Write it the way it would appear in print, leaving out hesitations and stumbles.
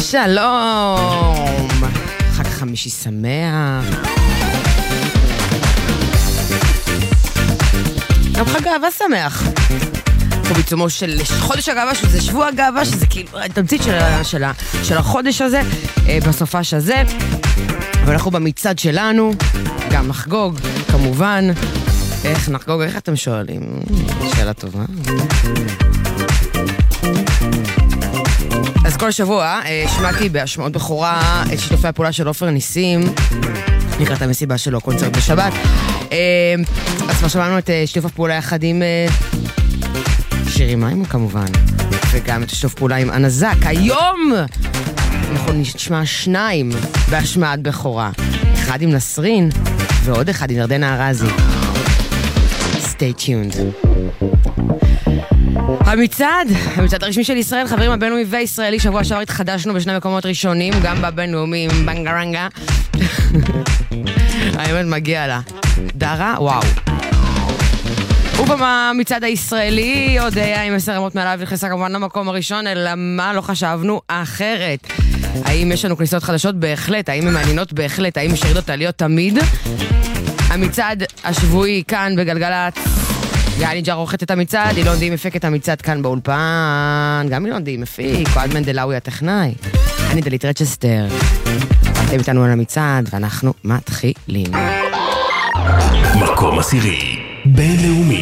שלום, חג חמישי שמח. גם חג אהבה שמח. אנחנו בעיצומו של חודש הגאווה, שזה שבוע הגאווה, שזה כאילו התמצית של החודש הזה, בסופש הזה. ואנחנו במצעד שלנו, גם נחגוג, כמובן. איך נחגוג? איך אתם שואלים? שאלה טובה. אז כל שבוע שמעתי בהשמעות בכורה את שיתופי הפעולה של עופר ניסים, לקראת המסיבה שלו, קונצרט בשבת. אז כבר שמענו את שיתוף הפעולה יחד עם שירי מים כמובן, וגם את שיתוף פעולה עם אנזק. היום אנחנו נשמע שניים בהשמעת בכורה, אחד עם נסרין ועוד אחד עם ירדנה ארזי. Stay tuned. המצעד הרשמי של ישראל, חברים, הבינלאומי וישראלי. שבוע שעבר התחדשנו בשני מקומות ראשונים, גם בבינלאומי עם בנגרנגה. האמת מגיע לה דרה, וואו. ובמצעד הישראלי עוד היה עם 10 רמות מעליו, נכנסה כמובן למקום הראשון, אלא מה לא חשבנו אחרת. האם יש לנו כניסות חדשות? בהחלט. האם הן מעניינות? בהחלט. האם יש ירידות עליות? תמיד. המצעד השבועי כאן בגלגלת, גלי ג'ר עורכת את המצעד, אילון די מפיק את המצעד כאן באולפן, גם אילון די מפיק, אוהד מנדלאוי הטכנאי, אני דלית רצ'סטר. אתם איתנו על המצעד ואנחנו מתחילים. מקום עשירי בינלאומי.